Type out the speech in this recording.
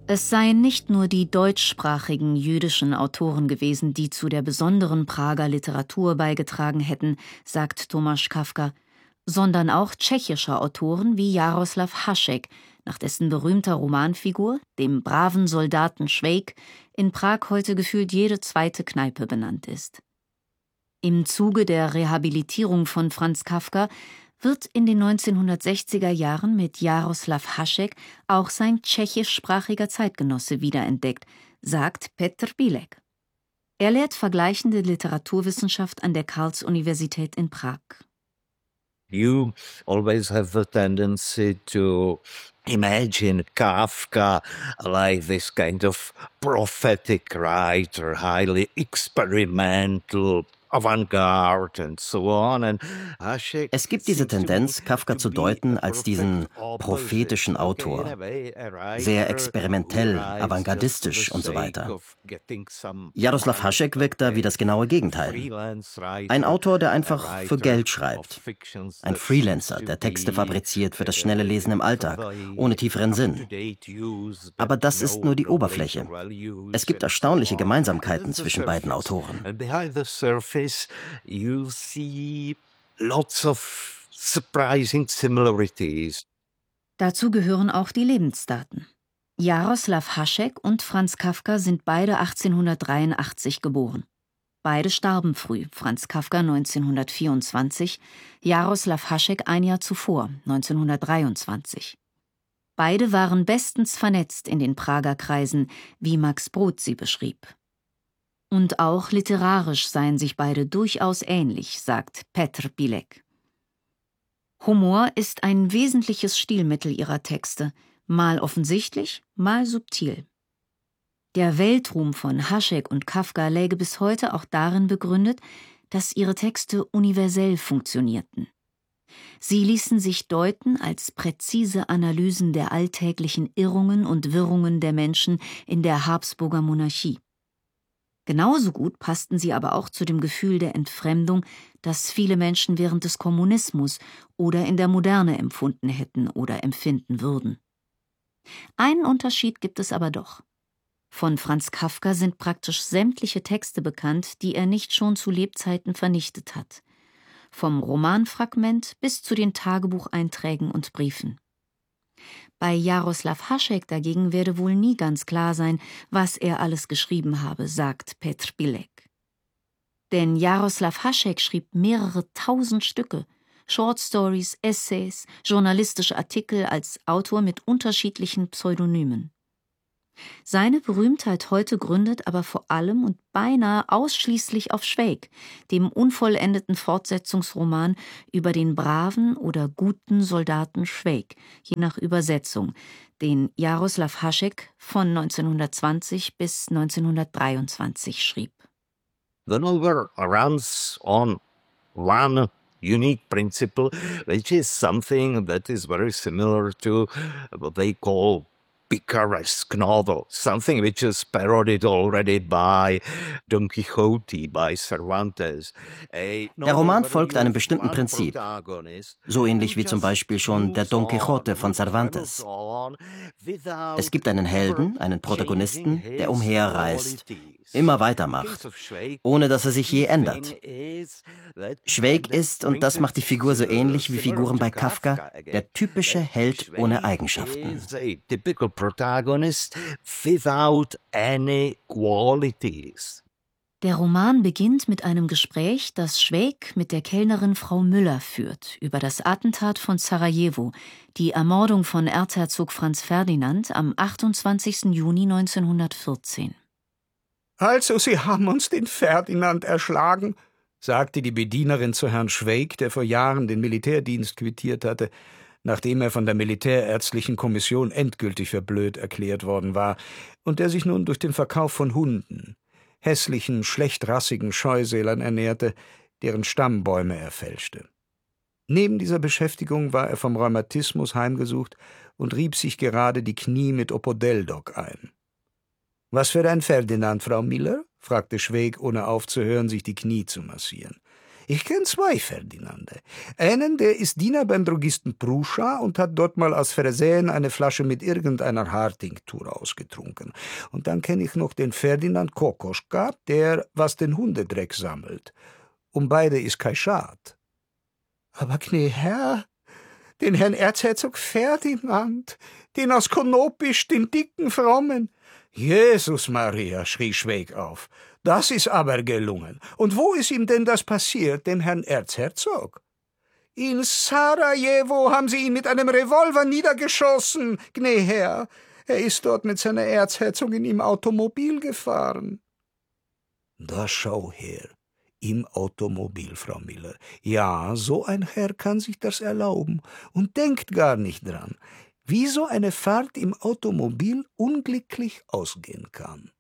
Es seien nicht nur die deutschsprachigen jüdischen Autoren gewesen, die zu der besonderen Prager Literatur beigetragen hätten, sagt Tomáš Kafka, sondern auch tschechische Autoren wie Jaroslav Hašek, nach dessen berühmter Romanfigur, dem braven Soldaten Švejk, in Prag heute gefühlt jede zweite Kneipe benannt ist. Im Zuge der Rehabilitierung von Franz Kafka wird in den 1960er Jahren mit Jaroslav Hašek auch sein tschechischsprachiger Zeitgenosse wiederentdeckt, sagt Petr Bilek. Er lehrt vergleichende Literaturwissenschaft an der Karls-Universität in Prag. You always have the tendency to imagine Kafka like this kind of prophetic writer, highly experimental, avant-garde and so on. And es gibt diese Tendenz, Kafka zu deuten als diesen prophetischen Autor, sehr experimentell, avantgardistisch und so weiter. Jaroslav Hašek wirkt da wie das genaue Gegenteil. Ein Autor, der einfach für Geld schreibt. Ein Freelancer, der Texte fabriziert für das schnelle Lesen im Alltag, ohne tieferen Sinn. Aber das ist nur die Oberfläche. Es gibt erstaunliche Gemeinsamkeiten zwischen beiden Autoren. You see lots of surprising similarities. Dazu gehören auch die Lebensdaten. Jaroslav Hašek und Franz Kafka sind beide 1883 geboren. Beide starben früh, Franz Kafka 1924, Jaroslav Hašek ein Jahr zuvor, 1923. Beide waren bestens vernetzt in den Prager Kreisen, wie Max Brod sie beschrieb. Und auch literarisch seien sich beide durchaus ähnlich, sagt Petr Bilek. Humor ist ein wesentliches Stilmittel ihrer Texte, mal offensichtlich, mal subtil. Der Weltruhm von Hašek und Kafka läge bis heute auch darin begründet, dass ihre Texte universell funktionierten. Sie ließen sich deuten als präzise Analysen der alltäglichen Irrungen und Wirrungen der Menschen in der Habsburger Monarchie. Genauso gut passten sie aber auch zu dem Gefühl der Entfremdung, das viele Menschen während des Kommunismus oder in der Moderne empfunden hätten oder empfinden würden. Einen Unterschied gibt es aber doch. Von Franz Kafka sind praktisch sämtliche Texte bekannt, die er nicht schon zu Lebzeiten vernichtet hat. Vom Romanfragment bis zu den Tagebucheinträgen und Briefen. Bei Jaroslav Hašek dagegen werde wohl nie ganz klar sein, was er alles geschrieben habe, sagt Petr Bilek. Denn Jaroslav Hašek schrieb mehrere tausend Stücke, Short Stories, Essays, journalistische Artikel als Autor mit unterschiedlichen Pseudonymen. Seine Berühmtheit heute gründet aber vor allem und beinahe ausschließlich auf Švejk, dem unvollendeten Fortsetzungsroman über den braven oder guten Soldaten Švejk, je nach Übersetzung, den Jaroslav Hašek von 1920 bis 1923 schrieb. The novel runs on one unique principle, which is something that is very similar to what they call picaresque novel, something which is parodied already by Don Quixote, by Cervantes. Der Roman folgt einem bestimmten Prinzip, so ähnlich wie zum Beispiel schon der Don Quixote von Cervantes. Es gibt einen Helden, einen Protagonisten, der umherreist, immer weitermacht, ohne dass er sich je ändert. Švejk ist, und das macht die Figur so ähnlich wie Figuren bei Kafka, der typische Held ohne Eigenschaften. Protagonist without any qualities. Der Roman beginnt mit einem Gespräch, das Švejk mit der Kellnerin Frau Müller führt, über das Attentat von Sarajevo, die Ermordung von Erzherzog Franz Ferdinand am 28. Juni 1914. Also, Sie haben uns den Ferdinand erschlagen, sagte die Bedienerin zu Herrn Švejk, der vor Jahren den Militärdienst quittiert hatte, nachdem er von der Militärärztlichen Kommission endgültig für blöd erklärt worden war und der sich nun durch den Verkauf von Hunden, hässlichen, schlechtrassigen Scheusälern ernährte, deren Stammbäume er fälschte. Neben dieser Beschäftigung war er vom Rheumatismus heimgesucht und rieb sich gerade die Knie mit Opodeldoc ein. »Was für ein Ferdinand, Frau Miller?« fragte Švejk, ohne aufzuhören, sich die Knie zu massieren. Ich kenne 2 Ferdinande. Einen, der ist Diener beim Drogisten Pruscha und hat dort mal aus Versehen eine Flasche mit irgendeiner Haartinktur ausgetrunken. Und dann kenne ich noch den Ferdinand Kokoschka, der was den Hundedreck sammelt. Um beide ist kein Schad. Aber gnä Herr, den Herrn Erzherzog Ferdinand, den aus Konopisch, den dicken Frommen. Jesus Maria, schrie Schweig auf, das ist aber gelungen. Und wo ist ihm denn das passiert, dem Herrn Erzherzog? In Sarajevo haben sie ihn mit einem Revolver niedergeschossen, gnä Herr. Er ist dort mit seiner Erzherzogin im Automobil gefahren. Da schau her, im Automobil, Frau Miller. Ja, so ein Herr kann sich das erlauben und denkt gar nicht dran, wie so eine Fahrt im Automobil unglücklich ausgehen kann.